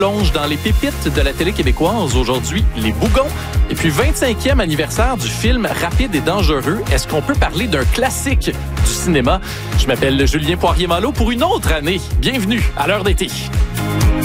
Plonge dans les pépites de la télé québécoise aujourd'hui, les Bougons. Et puis 25e anniversaire du film Rapide et dangereux. Est-ce qu'on peut parler d'un classique du cinéma? Je m'appelle Julien Poirier-Malo pour une autre année. Bienvenue à l'heure d'été.